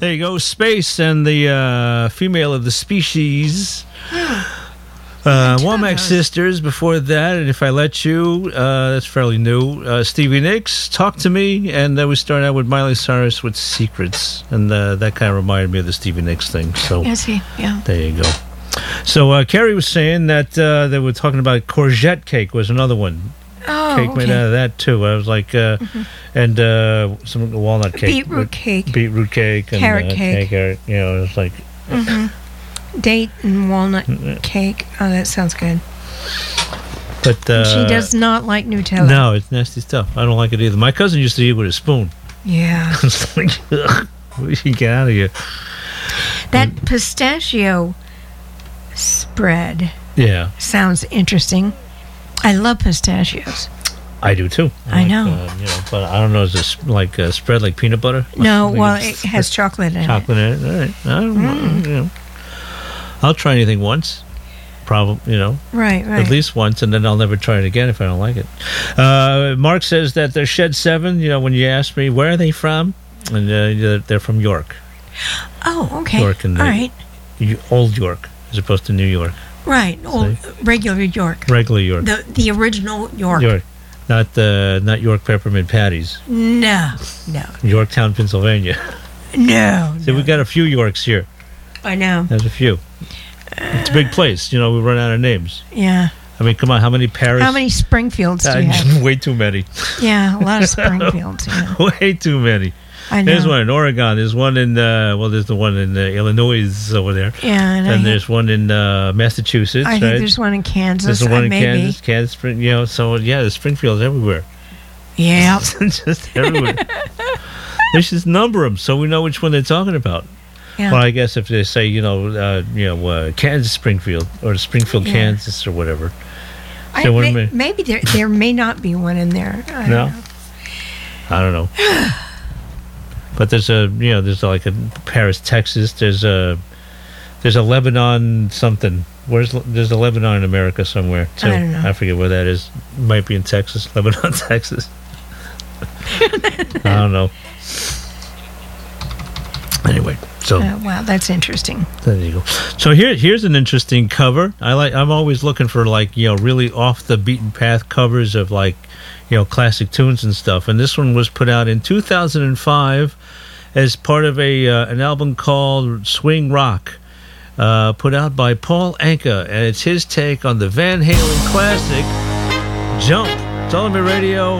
There you go, Space and the female of the species. Womack Sisters before that, and If I Let You, that's fairly new. Stevie Nicks, Talk to Me, and we started out with Miley Cyrus with Secrets, and that kind of reminded me of the Stevie Nicks thing. So yeah. There you go. So Carrie was saying that they were talking about courgette cake was another one. Oh, cake made out of that too. I was like, and some walnut cake, beetroot cake, and carrot cake. Carrot, it was like date and walnut cake. Oh, that sounds good. But she does not like Nutella. No, it's nasty stuff. I don't like it either. My cousin used to eat with a spoon. Yeah, it's like, ugh, we should get out of here. That pistachio spread. Yeah, sounds interesting. I love pistachios. I do too. I know. But I don't know. Is this like spread like peanut butter? No, well, it has chocolate in it. Chocolate in it. All right. I don't know. I'll try anything once. Probably, Right. At least once, and then I'll never try it again if I don't like it. Mark says that they're Shed 7. When you ask me where are they from, and they're from York. Oh, okay. York and all right. Old York as opposed to New York. Right, regular York. Regular York. The original York. York, not York peppermint patties. No. Yorktown, Pennsylvania. No. See, we got a few Yorks here. I know. There's a few. It's a big place. We run out of names. Yeah. I mean, come on. How many Paris? How many Springfields do you have? Way too many. Yeah, a lot of Springfields. Yeah. Way too many. I know. There's one in Oregon. There's one in there's the one in Illinois over there. Yeah, and there's one in Massachusetts. I think there's one in Kansas. There's one in Kansas, So there's Springfields everywhere. Yeah, just everywhere. They should number them so we know which one they're talking about. Yeah. Well, I guess if they say Kansas Springfield or Springfield, Kansas or whatever. Maybe there may not be one in there. I don't know. But there's like a Paris, Texas. There's a Lebanon something. There's a Lebanon in America somewhere too. I don't know. I forget where that is. Might be in Texas, Lebanon, Texas. I don't know. Anyway, so wow, that's interesting. There you go. So here's an interesting cover. I'm always looking for really off the beaten path covers of classic tunes and stuff. And this one was put out in 2005 as part of an album called Swing Rock, put out by Paul Anka, and it's his take on the Van Halen classic Jump. It's all on my radio.